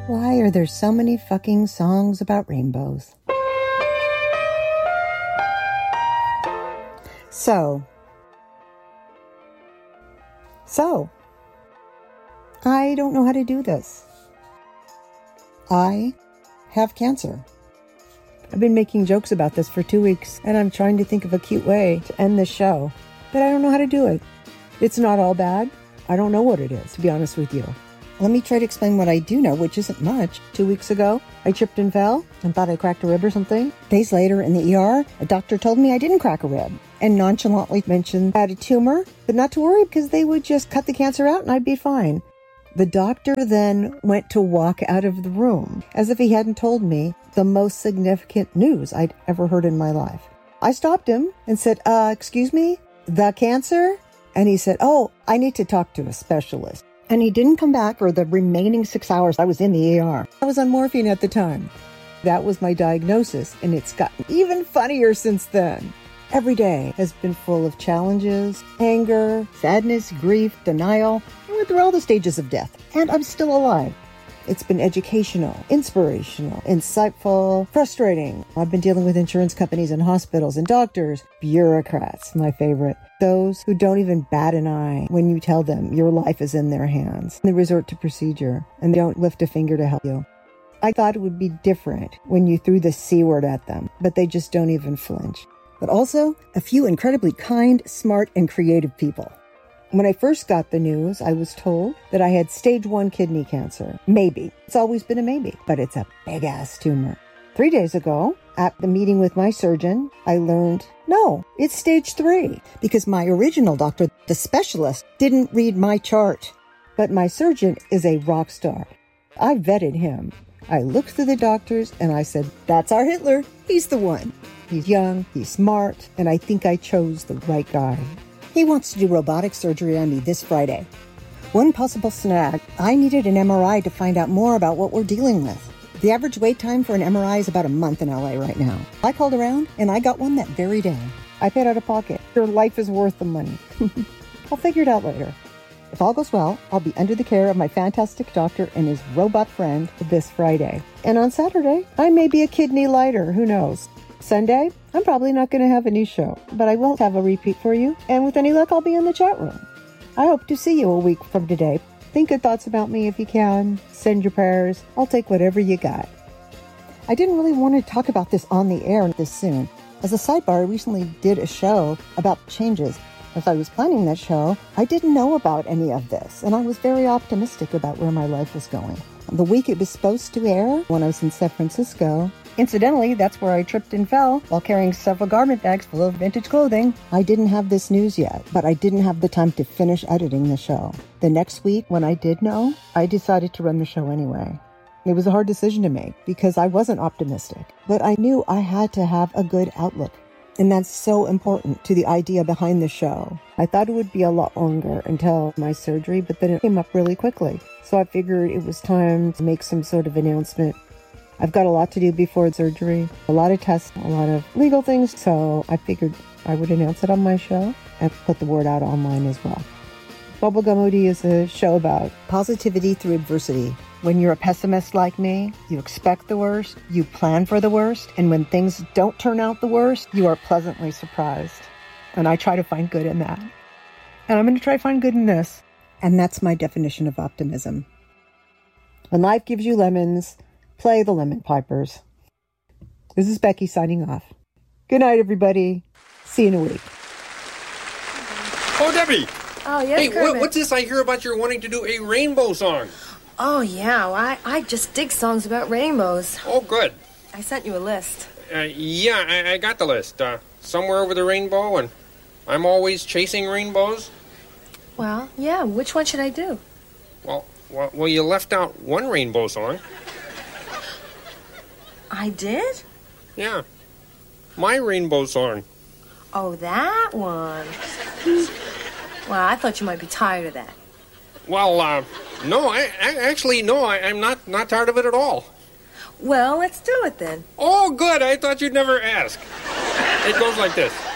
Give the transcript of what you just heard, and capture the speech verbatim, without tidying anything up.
Why are there so many fucking songs about rainbows? So, so, I don't know how to do this. I have cancer. I've been making jokes about this for two weeks, and I'm trying to think of a cute way to end this show, but I don't know how to do it. It's not all bad. I don't know what it is, to be honest with you. Let me try to explain what I do know, which isn't much. Two weeks ago, I tripped and fell and thought I cracked a rib or something. Days later in the E R, a doctor told me I didn't crack a rib and nonchalantly mentioned I had a tumor, but not to worry because they would just cut the cancer out and I'd be fine. The doctor then went to walk out of the room as if he hadn't told me the most significant news I'd ever heard in my life. I stopped him and said, uh, excuse me, the cancer? And he said, oh, I need to talk to a specialist. And he didn't come back for the remaining six hours I was in the E R. I was on morphine at the time. That was my diagnosis, and it's gotten even funnier since then. Every day has been full of challenges, anger, sadness, grief, denial. I went through all the stages of death, and I'm still alive. It's been educational, inspirational, insightful, frustrating. I've been dealing with insurance companies and hospitals and doctors, bureaucrats, my favorite. Those who don't even bat an eye when you tell them your life is in their hands. They resort to procedure and they don't lift a finger to help you. I thought it would be different when you threw the C word at them, but they just don't even flinch. But also, a few incredibly kind, smart, and creative people. When I first got the news, I was told that I had stage one kidney cancer. Maybe. It's always been a maybe, but it's a big-ass tumor. Three days ago, at the meeting with my surgeon, I learned, no, it's stage three, because my original doctor, the specialist, didn't read my chart. But my surgeon is a rock star. I vetted him. I looked through the doctors and I said, that's our Hitler. He's the one. He's young, he's smart, and I think I chose the right guy. He wants to do robotic surgery on me this Friday. One possible snag, I needed an M R I to find out more about what we're dealing with. The average wait time for an M R I is about a month in L A right now. I called around and I got one that very day. I paid out of pocket. Your life is worth the money. I'll figure it out later. If all goes well, I'll be under the care of my fantastic doctor and his robot friend this Friday. And on Saturday, I may be a kidney lighter, who knows? Sunday, I'm probably not going to have a new show, but I will have a repeat for you, and with any luck, I'll be in the chat room. I hope to see you a week from today. Think good thoughts about me if you can. Send your prayers. I'll take whatever you got. I didn't really want to talk about this on the air this soon. As a sidebar, I recently did a show about changes. As I was planning that show, I didn't know about any of this, and I was very optimistic about where my life was going. The week it was supposed to air, when I was in San Francisco, incidentally, that's where I tripped and fell while carrying several garment bags full of vintage clothing. I didn't have this news yet, but I didn't have the time to finish editing the show. The next week, when I did know, I decided to run the show anyway. It was a hard decision to make because I wasn't optimistic, but I knew I had to have a good outlook. And that's so important to the idea behind the show. I thought it would be a lot longer until my surgery, but then it came up really quickly. So I figured it was time to make some sort of announcement. I've got a lot to do before surgery, a lot of tests, a lot of legal things. So I figured I would announce it on my show and put the word out online as well. Bubblegum O D is a show about positivity through adversity. When you're a pessimist like me, you expect the worst, you plan for the worst, and when things don't turn out the worst, you are pleasantly surprised. And I try to find good in that. And I'm going to try to find good in this. And that's my definition of optimism. When life gives you lemons, play the lemon pipers. This is Becky signing off. Good night, everybody. See you in a week. Oh, Debbie! Oh, yes, Hey, Kermit. what, what's this I hear about your wanting to do a rainbow song? Oh, yeah. Well, I, I just dig songs about rainbows. Oh, good. I sent you a list. Uh, yeah, I, I got the list. Uh, somewhere over the rainbow, and I'm always chasing rainbows. Well, yeah. Which one should I do? Well, well, well you left out one rainbow song. I did? Yeah. My rainbow song. Oh, that one. Well, I thought you might be tired of that. Well, uh, no, I, I actually, no, I, I'm not, not tired of it at all. Well, let's do it then. Oh, good. I thought you'd never ask. It goes like this.